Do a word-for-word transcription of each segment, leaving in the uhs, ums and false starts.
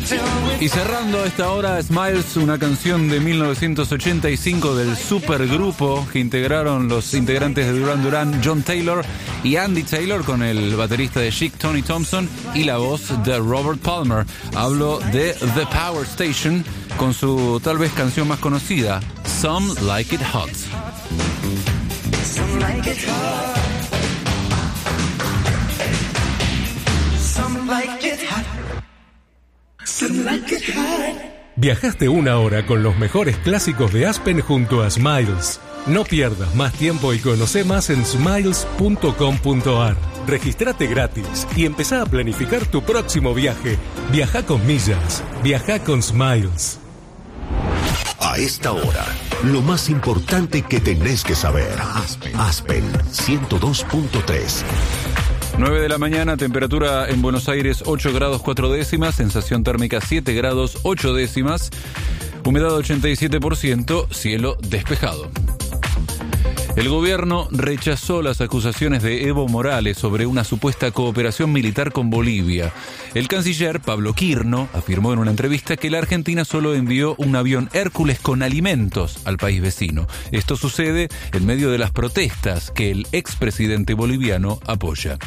Y cerrando a esta hora, Smiles, una canción de mil novecientos ochenta y cinco del supergrupo que integraron los integrantes de Duran Duran, John Taylor y Andy Taylor, con el baterista de Chic, Tony Thompson, y la voz de Robert Palmer. Hablo de The Power Station, con su tal vez canción más conocida, Some Like It Hot. Some like it hot. Some like it hot. Some like it hot. Viajaste una hora con los mejores clásicos de Aspen junto a Smiles. No pierdas más tiempo y conoce más en smiles punto com punto a r. Regístrate gratis y empezá a planificar tu próximo viaje. Viaja con millas. Viaja con Smiles. A esta hora, lo más importante que tenés que saber. Aspen, Aspen ciento dos punto tres. nueve de la mañana, temperatura en Buenos Aires ocho grados cuatro décimas, sensación térmica siete grados ocho décimas, humedad ochenta y siete por ciento, cielo despejado. El gobierno rechazó las acusaciones de Evo Morales sobre una supuesta cooperación militar con Bolivia. El canciller Pablo Quirno afirmó en una entrevista que la Argentina solo envió un avión Hércules con alimentos al país vecino. Esto sucede en medio de las protestas que el expresidente boliviano apoya.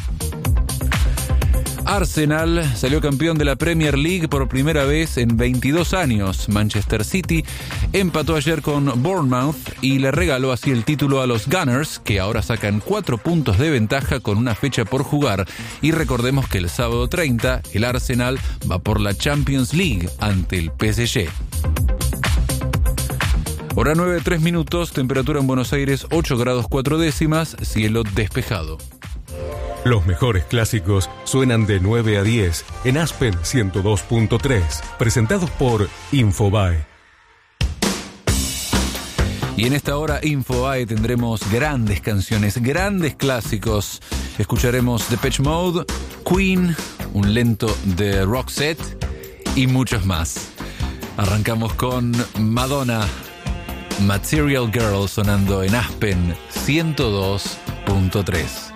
Arsenal salió campeón de la Premier League por primera vez en veintidós años. Manchester City empató ayer con Bournemouth y le regaló así el título a los Gunners, que ahora sacan cuatro puntos de ventaja con una fecha por jugar. Y recordemos que el sábado treinta el Arsenal va por la Champions League ante el P S G. Hora nueve, tres minutos, temperatura en Buenos Aires ocho grados cuatro décimas, cielo despejado. Los mejores clásicos suenan de nueve a diez en Aspen ciento dos punto tres, presentados por Infobae. Y en esta hora Infobae tendremos grandes canciones, grandes clásicos. Escucharemos Depeche Mode, Queen, un lento de Roxette y muchos más. Arrancamos con Madonna, Material Girl, sonando en Aspen ciento dos punto tres.